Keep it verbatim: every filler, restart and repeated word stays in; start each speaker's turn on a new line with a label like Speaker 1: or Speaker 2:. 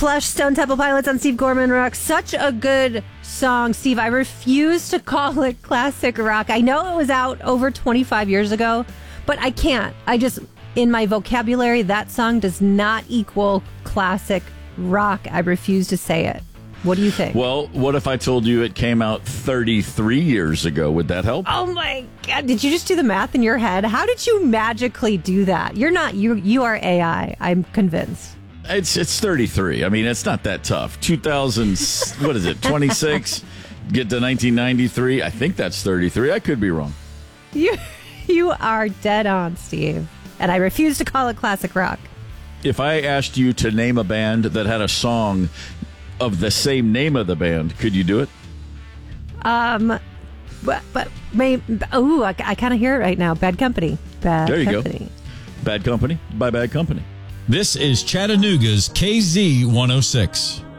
Speaker 1: Plush, Stone Temple Pilots on Steve Gorman Rock. Such a good song, Steve. I refuse to call it classic rock. I know it was out over twenty-five years ago, but I can't. I just, in my vocabulary, that song does not equal classic rock. I refuse to say it. What do you think?
Speaker 2: Well, what if I told you it came out thirty-three years ago? Would that help?
Speaker 1: Oh my God. Did you just do the math in your head? How did you magically do that? You're not, you you are A I. I'm convinced.
Speaker 2: It's it's thirty-three. I mean, it's not that tough. two thousand, what is it, twenty-six? Get to nineteen ninety-three. I think that's thirty-three. I could be wrong.
Speaker 1: You, you are dead on, Steve. And I refuse to call it classic rock.
Speaker 2: If I asked you to name a band that had a song of the same name of the band, could you do it?
Speaker 1: Um, but, but maybe, oh, I, I kind of hear it right now. Bad Company. Bad
Speaker 2: there you
Speaker 1: Company.
Speaker 2: go. Bad Company by Bad Company.
Speaker 3: This is Chattanooga's K Z one oh six.